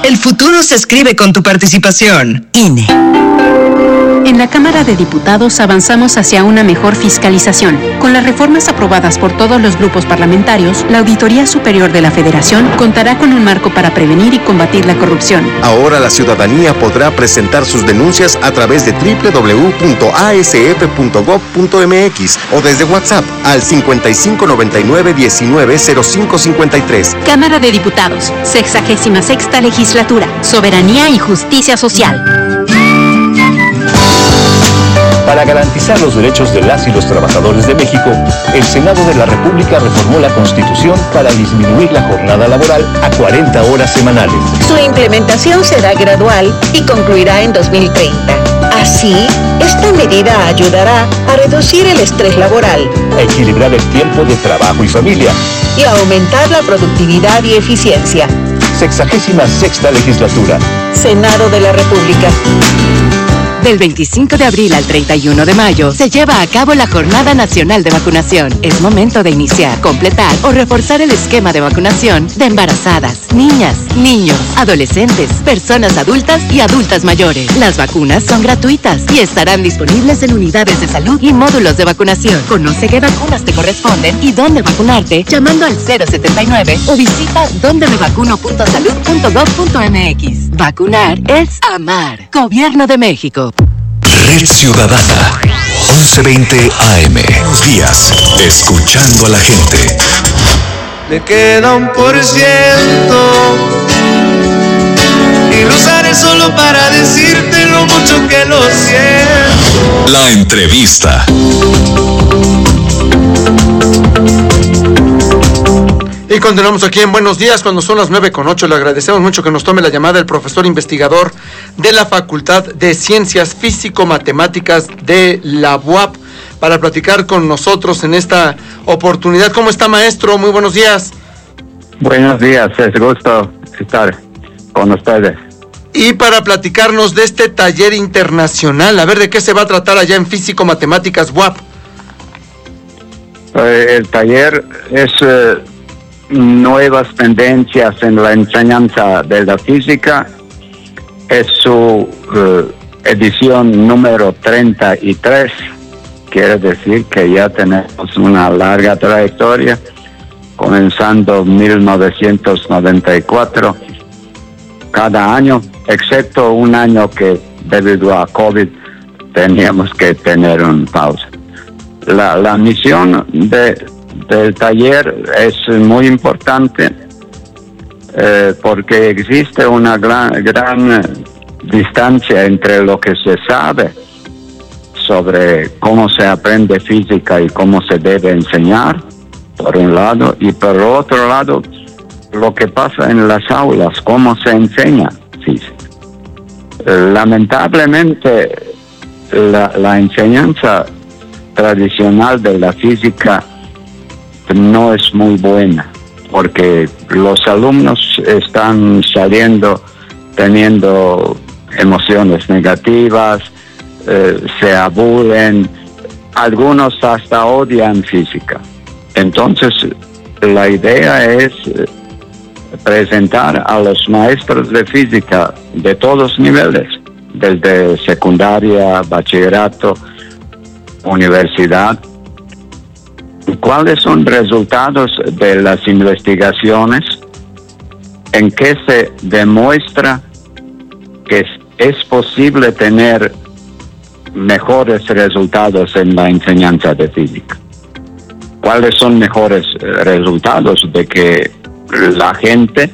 El futuro se escribe con tu participación. INE. En la Cámara de Diputados avanzamos hacia una mejor fiscalización. Con las reformas aprobadas por todos los grupos parlamentarios, la Auditoría Superior de la Federación contará con un marco para prevenir y combatir la corrupción. Ahora la ciudadanía podrá presentar sus denuncias a través de www.asf.gov.mx o desde WhatsApp al 5599-190553. Cámara de Diputados, 66ª Legislatura, Soberanía y Justicia Social. Para garantizar los derechos de las y los trabajadores de México, el Senado de la República reformó la Constitución para disminuir la jornada laboral a 40 horas semanales. Su implementación será gradual y concluirá en 2030. Así, esta medida ayudará a reducir el estrés laboral, a equilibrar el tiempo de trabajo y familia y a aumentar la productividad y eficiencia. 66ª Legislatura. Senado de la República. Del 25 de abril al 31 de mayo se lleva a cabo la Jornada Nacional de Vacunación. Es momento de iniciar, completar o reforzar el esquema de vacunación de embarazadas, niñas, niños, adolescentes, personas adultas y adultas mayores. Las vacunas son gratuitas y estarán disponibles en unidades de salud y módulos de vacunación. Conoce qué vacunas te corresponden y dónde vacunarte llamando al 079 o visita dondemevacuno.salud.gov.mx. Vacunar es amar. Gobierno de México. Red Ciudadana, 11:20 AM. Buenos días, escuchando a la gente. Le queda 1% y lo usaré solo para decirte lo mucho que lo siento. La entrevista. Y continuamos aquí en Buenos Días cuando son las 9:08. Le agradecemos mucho que nos tome la llamada el profesor investigador de la Facultad de Ciencias Físico-Matemáticas de la UAP para platicar con nosotros en esta oportunidad. ¿Cómo está, maestro? Muy buenos días. Buenos días, es gusto estar con ustedes. Y para platicarnos de este taller internacional, a ver de qué se va a tratar allá en Físico-Matemáticas UAP. El taller es nuevas tendencias en la enseñanza de la física. Es su edición número 33. Quiere decir que ya tenemos una larga trayectoria, comenzando en 1994, cada año, excepto un año que debido a COVID teníamos que tener una pausa. La misión del taller es muy importante porque existe una gran distancia entre lo que se sabe sobre cómo se aprende física y cómo se debe enseñar, por un lado, y por otro lado, lo que pasa en las aulas, cómo se enseña física. Lamentablemente, la enseñanza tradicional de la física no es muy buena, porque los alumnos están saliendo teniendo emociones negativas, se aburren, algunos hasta odian física. Entonces, la idea es presentar a los maestros de física de todos niveles, desde secundaria, bachillerato, universidad, cuáles son resultados de las investigaciones en que se demuestra que es posible tener mejores resultados en la enseñanza de física. ¿Cuáles son mejores resultados? De que la gente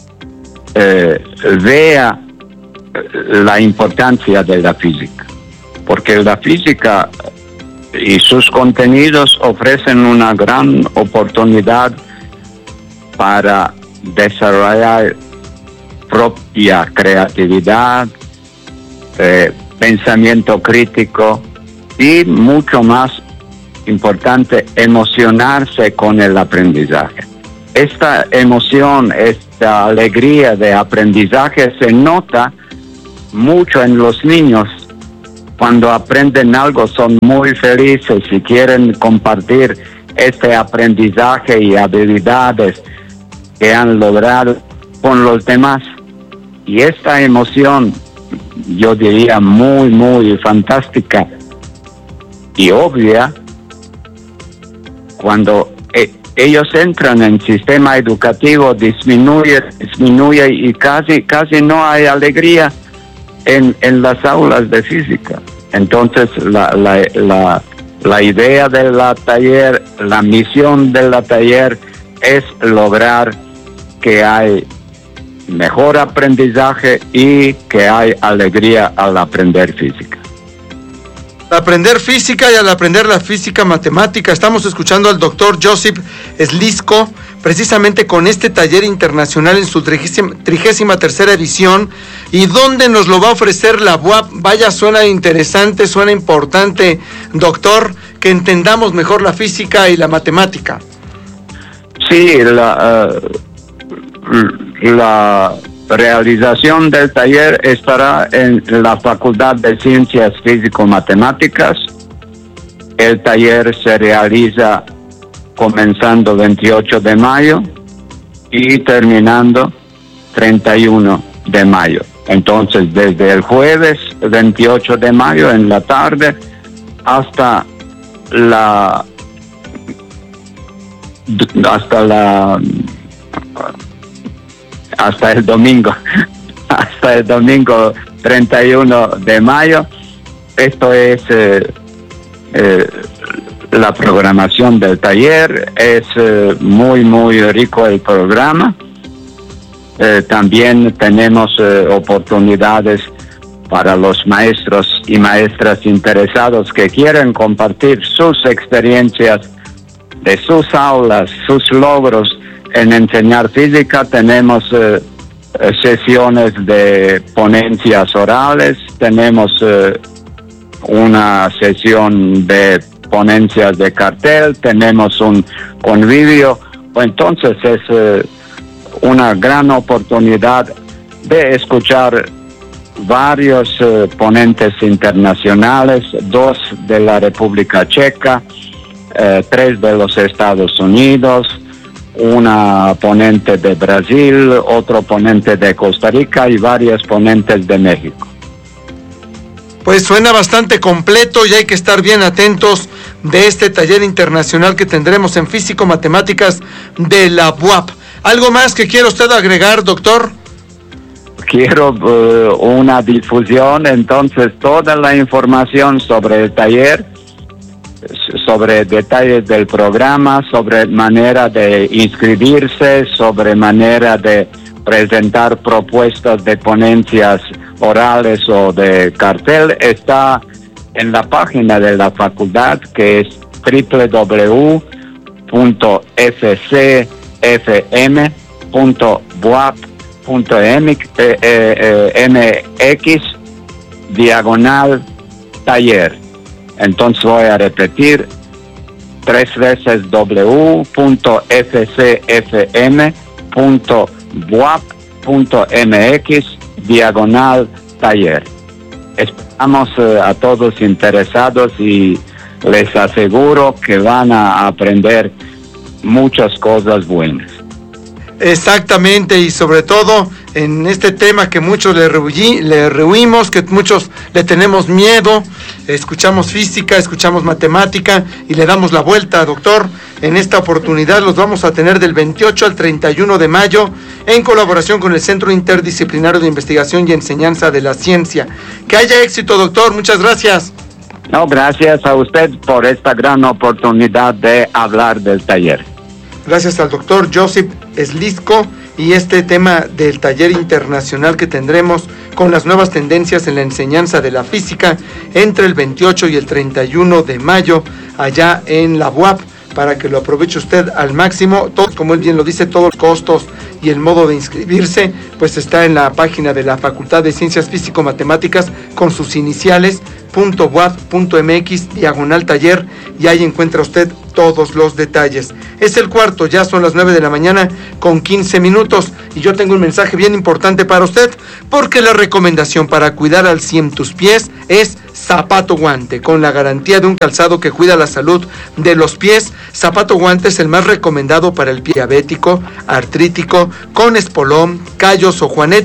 vea la importancia de la física, porque la física y sus contenidos ofrecen una gran oportunidad para desarrollar propia creatividad, pensamiento crítico y mucho más importante, emocionarse con el aprendizaje. Esta emoción, esta alegría de aprendizaje se nota mucho en los niños. Cuando aprenden algo son muy felices y quieren compartir este aprendizaje y habilidades que han logrado con los demás. Y esta emoción, yo diría muy, muy fantástica y obvia, cuando ellos entran en el sistema educativo, disminuye y casi no hay alegría en las aulas de física. Entonces la idea del taller, la misión del taller es lograr que hay mejor aprendizaje y que hay alegría al aprender física. Al aprender física y al aprender la física matemática. Estamos escuchando al doctor Josip Slisko, precisamente con este taller internacional en su 33ª edición. ¿Y dónde nos lo va a ofrecer la UAP? Vaya, suena interesante, suena importante, doctor, que entendamos mejor la física y la matemática. Sí, la realización del taller estará en la Facultad de Ciencias Físico-Matemáticas. El taller se realiza comenzando 28 de mayo y terminando 31 de mayo. Entonces, desde el jueves 28 de mayo en la tarde hasta el domingo 31 de mayo. Esto es la programación del taller. Es muy, muy rico el programa. También tenemos oportunidades para los maestros y maestras interesados que quieren compartir sus experiencias de sus aulas, sus logros en enseñar física. Tenemos sesiones de ponencias orales, tenemos una sesión de ponencias de cartel, tenemos un convivio. Entonces es una gran oportunidad de escuchar varios ponentes internacionales, 2 de la República Checa, 3 de los Estados Unidos, una ponente de Brasil, otro ponente de Costa Rica y varios ponentes de México. Pues suena bastante completo y hay que estar bien atentos de este taller internacional que tendremos en Físico-Matemáticas de la UAP. ¿Algo más que quiera usted agregar, doctor? Quiero una difusión, entonces toda la información sobre el taller, sobre detalles del programa, sobre manera de inscribirse, sobre manera de presentar propuestas de ponencias orales o de cartel, está en la página de la facultad, que es www.fcfm.buap.mx/taller. Entonces voy a repetir 3 veces www.fcfm.buap.mx/taller. Esperamos a todos interesados y les aseguro que van a aprender muchas cosas buenas. Exactamente, y sobre todo en este tema que muchos le rehuimos, que muchos le tenemos miedo. Escuchamos física, escuchamos matemática y le damos la vuelta, doctor. En esta oportunidad los vamos a tener del 28 al 31 de mayo en colaboración con el Centro Interdisciplinario de Investigación y Enseñanza de la Ciencia. Que haya éxito, doctor. Muchas gracias. No, gracias a usted por esta gran oportunidad de hablar del taller. Gracias al doctor Josip Slisko y este tema del taller internacional que tendremos con las nuevas tendencias en la enseñanza de la física entre el 28 y el 31 de mayo allá en la UAP, para que lo aproveche usted al máximo. Todo, como él bien lo dice, todos los costos y el modo de inscribirse pues está en la página de la Facultad de Ciencias Físico-Matemáticas con sus iniciales .buap.mx/taller, y ahí encuentra usted todos los detalles. Es el cuarto, ya son las 9 de la mañana con 15 minutos y yo tengo un mensaje bien importante para usted, porque la recomendación para cuidar al 100 tus pies es zapato guante, con la garantía de un calzado que cuida la salud de los pies. Zapato guante es el más recomendado para el pie diabético, artrítico, con espolón, callos o juanetes.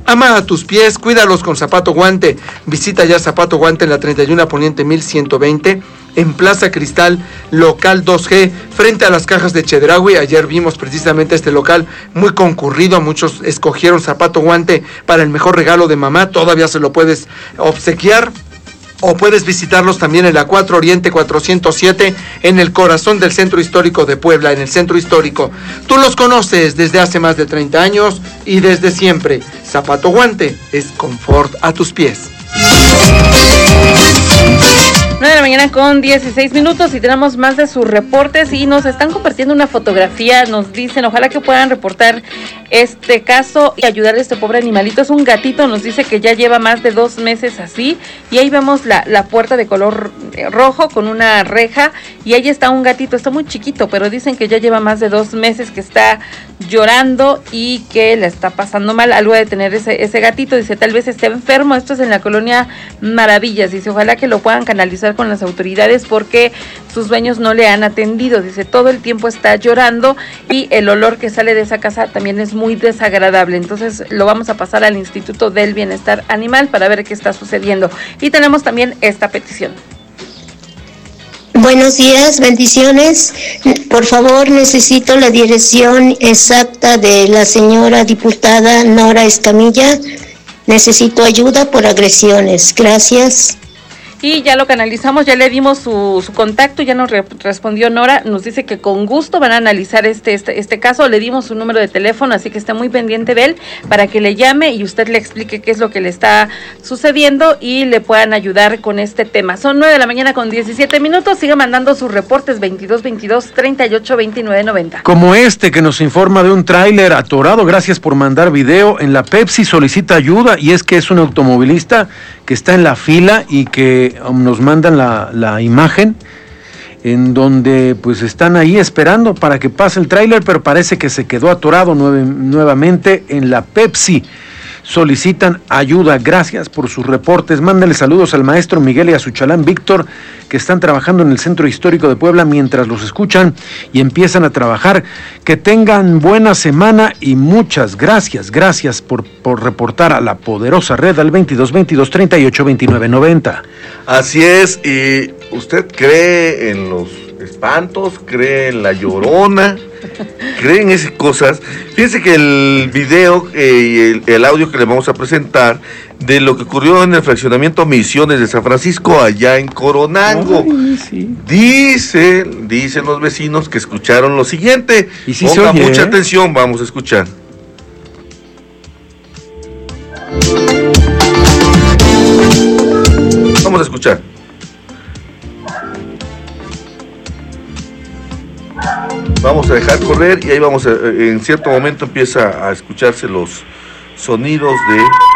Ama a tus pies, cuídalos con Zapato Guante. Visita ya Zapato Guante en la 31 Poniente 1120, en Plaza Cristal, local 2G, frente a las cajas de Chedraui. Ayer vimos precisamente este local muy concurrido, muchos escogieron Zapato Guante para el mejor regalo de mamá, todavía se lo puedes obsequiar. O puedes visitarlos también en la 4 Oriente 407, en el corazón del Centro Histórico de Puebla, en el Centro Histórico. Tú los conoces desde hace más de 30 años y desde siempre. Zapato Guante es confort a tus pies. 9 de la mañana con 16 minutos y tenemos más de sus reportes y nos están compartiendo una fotografía. Nos dicen, ojalá que puedan reportar este caso y ayudar a este pobre animalito. Es un gatito, nos dice que ya lleva más de 2 meses así y ahí vemos la puerta de color rojo con una reja y ahí está un gatito, está muy chiquito, pero dicen que ya lleva más de 2 meses que está llorando y que le está pasando mal, algo de tener ese gatito. Dice, tal vez esté enfermo. Esto es en la colonia Maravillas. Dice, ojalá que lo puedan canalizar con las autoridades porque sus dueños no le han atendido. Dice, todo el tiempo está llorando y el olor que sale de esa casa también es muy desagradable. Entonces lo vamos a pasar al Instituto del Bienestar Animal para ver qué está sucediendo. Y tenemos también esta petición. Buenos días, bendiciones. Por favor, necesito la dirección exacta de la señora diputada Nora Escamilla. Necesito ayuda por agresiones. Gracias. Y ya lo canalizamos, ya le dimos su contacto, ya nos respondió Nora, nos dice que con gusto van a analizar este caso, le dimos su número de teléfono, así que esté muy pendiente de él para que le llame y usted le explique qué es lo que le está sucediendo y le puedan ayudar con este tema. Son 9 de la mañana con 17 minutos, siga mandando sus reportes 2222-382990. Como este que nos informa de un tráiler atorado, gracias por mandar video. En la Pepsi solicita ayuda y es que es un automovilista que está en la fila y que nos mandan la imagen en donde pues están ahí esperando para que pase el tráiler, pero parece que se quedó atorado nuevamente en la Pepsi. Solicitan ayuda. Gracias por sus reportes. Mándale saludos al maestro Miguel y a su chalán Víctor, que están trabajando en el Centro Histórico de Puebla mientras los escuchan y empiezan a trabajar. Que tengan buena semana y muchas gracias. Gracias por reportar a la poderosa red al 2222-382990. Así es. ¿Y usted cree en los espantos? ¿Cree en la Llorona? ¿Creen esas cosas? Fíjense que el video y el audio que le vamos a presentar de lo que ocurrió en el fraccionamiento Misiones de San Francisco, allá en Coronango. Ay, sí. Dicen los vecinos que escucharon lo siguiente. Y sí, ponga mucha atención, vamos a escuchar. Vamos a escuchar. Vamos a dejar correr y ahí en cierto momento empieza a escucharse los sonidos de